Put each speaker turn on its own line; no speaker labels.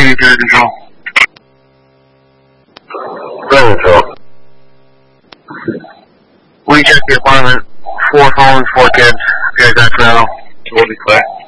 Navy, Jersey Control.
Jersey Control.
We checked the apartment. 4 phones, 4 kids. Okay, that's now. So we'll be clear.